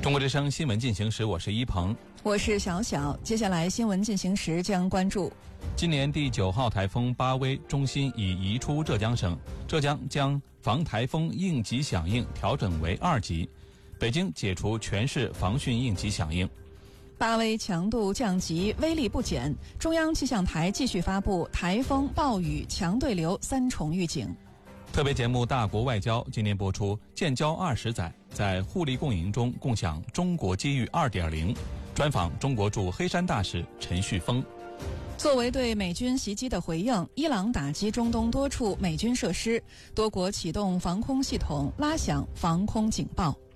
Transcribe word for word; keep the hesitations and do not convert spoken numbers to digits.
中国之声新闻进行时，我是一鹏， 我是小小。接下来新闻进行时将关注： 今年第九号台风巴威中心已移出浙江省，浙江将防台风应急响应调整为二级，北京解除全市防汛应急响应。 巴威强度降级，威力不减，中央气象台继续发布台风、暴雨、强对流三重预警。 特别节目《大国外交》今年播出，建交二十载，在互利共赢中共享中国机遇 二点零， 专访中国驻黑山大使陈旭峰。 作为对美军袭击的回应，伊朗打击中东多处美军设施，多国启动防空系统，拉响防空警报。